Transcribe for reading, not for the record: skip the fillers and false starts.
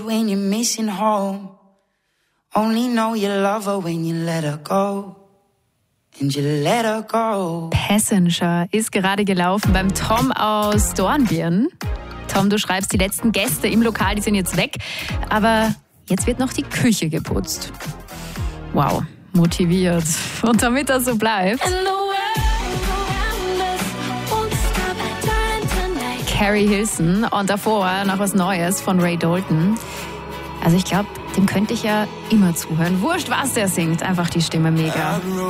When you're missing home, only know you love her when you let her go. And you let her go. Passenger ist gerade gelaufen beim Tom aus Dornbirn. Tom, du schreibst, die letzten Gäste im Lokal, die sind jetzt weg. Aber jetzt wird noch die Küche geputzt. Wow, motiviert. Und damit das so bleibt. Carrie Hilson und davor noch was Neues von Ray Dalton. Also ich glaube, dem könnte ich ja immer zuhören. Wurscht, was der singt, einfach die Stimme mega.